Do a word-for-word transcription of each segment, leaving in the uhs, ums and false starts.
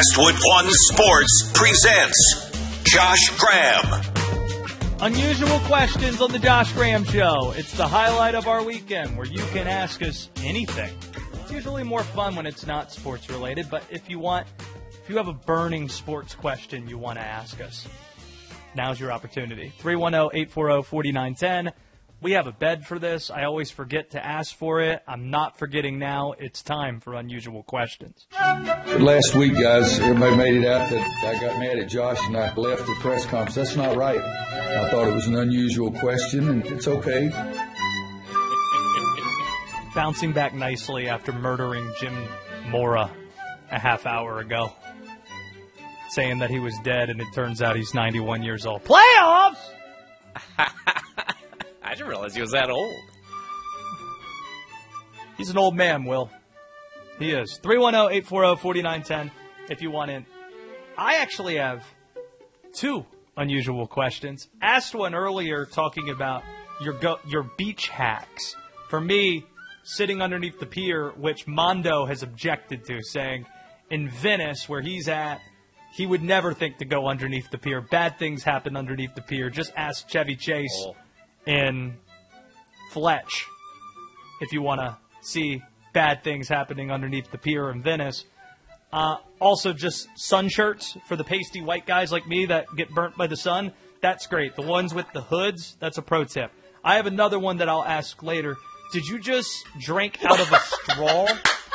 Westwood One Sports presents Josh Graham. Unusual questions on the Josh Graham Show. It's the highlight of our weekend where you can ask us anything. It's usually more fun when it's not sports related, but if you want, if you have a burning sports question you want to ask us, now's your opportunity. three one zero, eight four zero, four nine one zero. We have a bed for this. I always forget to ask for it. I'm not forgetting now. It's time for Unusual Questions. Last week, guys, everybody made it out that I got mad at Josh and I left the press conference. That's not right. I thought it was an unusual question, and it's okay. Bouncing back nicely after murdering Jim Mora a half hour ago. Saying that he was dead, and it turns out he's ninety-one years old. Playoffs! I didn't realize he was that old. He's an old man, Will. He is. three one zero, eight four zero, four nine one zero if you want in. I actually have two unusual questions. Asked one earlier talking about your go- your beach hacks. For me, sitting underneath the pier, which Mondo has objected to, saying in Venice, where he's at, he would never think to go underneath the pier. Bad things happen underneath the pier. Just ask Chevy Chase oh. in Fletch if you want to see bad things happening underneath the pier in Venice. Uh, also, just sun shirts for the pasty white guys like me that get burnt by the sun. That's great. The ones with the hoods, that's a pro tip. I have another one that I'll ask later. Did you just drink out of a straw?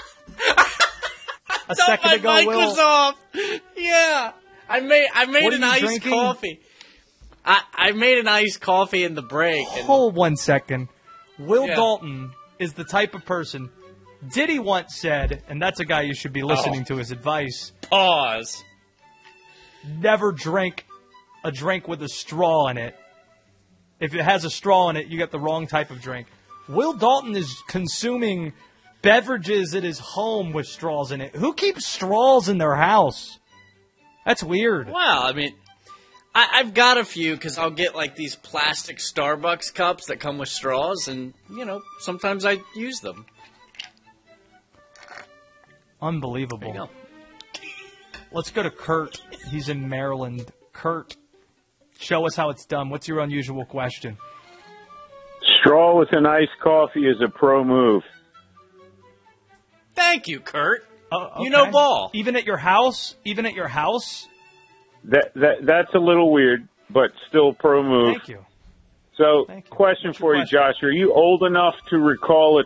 A second my ago, mic Will. was off. Yeah, I made I made What are an you iced drinking? coffee. I, I made an iced coffee in the break. And Hold one second. Will Yeah. Dalton is the type of person. Diddy once said, and that's a guy you should be listening Oh. to his advice. Pause. Never drink a drink with a straw in it. If it has a straw in it, you get the wrong type of drink. Will Dalton is consuming beverages at his home with straws in it. Who keeps straws in their house? That's weird. Well, I mean, I, I've got a few because I'll get like these plastic Starbucks cups that come with straws, and you know, sometimes I use them. Unbelievable. There you go. Let's go to Kurt. He's in Maryland. Kurt, show us how it's done. What's your unusual question? Straw with an iced coffee is a pro move. Thank you, Kurt. Uh, You know okay. ball. Even at your house? Even at your house? That that that's a little weird, but still pro move. Thank you. So, Thank you. question What's your for you, question? Josh: are you old enough to recall a